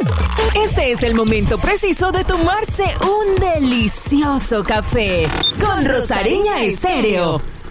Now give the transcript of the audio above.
Este es el momento preciso de tomarse un delicioso café con Rosariña Estéreo.